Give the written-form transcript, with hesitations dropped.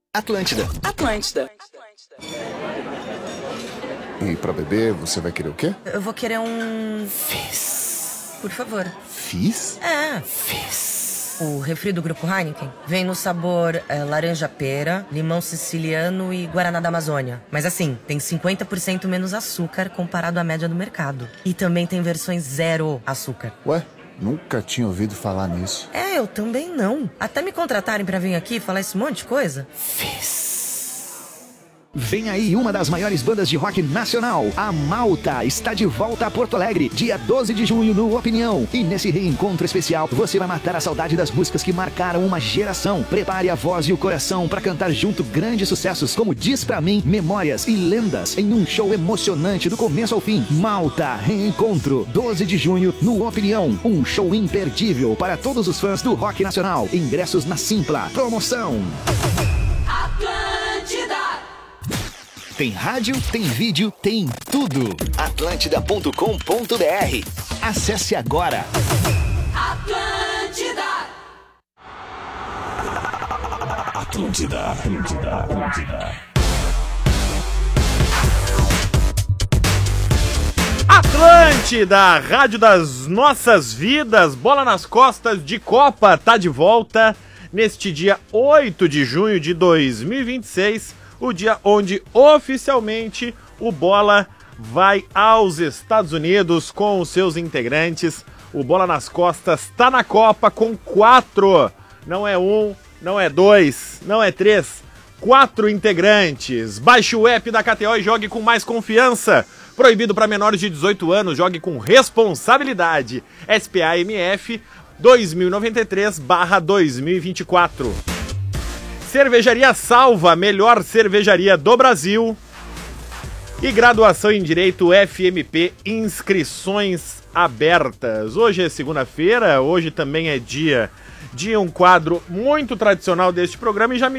Atlântida. Atlântida. E pra beber, você vai querer o quê? Eu vou querer um... Fizz. Por favor. Fizz? É. Fizz. O refri do Grupo Heineken vem no sabor laranja-pera, limão siciliano e guaraná da Amazônia. Mas assim, tem 50% menos açúcar comparado à média do mercado. E também tem versões zero açúcar. Ué, nunca tinha ouvido falar nisso. É, eu também não. Até me contratarem pra vir aqui falar esse monte de coisa. Fizz. Vem aí uma das maiores bandas de rock nacional, a Malta, está de volta a Porto Alegre, dia 12 de junho no Opinião. E nesse reencontro especial, você vai matar a saudade das músicas que marcaram uma geração. Prepare a voz e o coração para cantar junto grandes sucessos como Diz Pra Mim, Memórias e Lendas, em um show emocionante do começo ao fim. Malta, Reencontro, 12 de junho no Opinião. Um show imperdível para todos os fãs do rock nacional. Ingressos na Simpla. Promoção. Tem rádio, tem vídeo, tem tudo. Atlântida.com.br. Acesse agora. Atlântida. Atlântida, rádio das nossas vidas, bola nas costas de Copa, tá de volta neste dia 8 de junho de 2026. O dia onde oficialmente o Bola vai aos Estados Unidos com os seus integrantes. O Bola nas Costas tá na Copa com 4, não é 1, não é 2, não é 3, 4 integrantes. Baixe o app da KTO e jogue com mais confiança. Proibido para menores de 18 anos, jogue com responsabilidade. SPAMF 2093/2024. Cervejaria Salva, melhor cervejaria do Brasil. E graduação em Direito FMP, inscrições abertas. Hoje é segunda-feira, hoje também é dia de um quadro muito tradicional deste programa e já me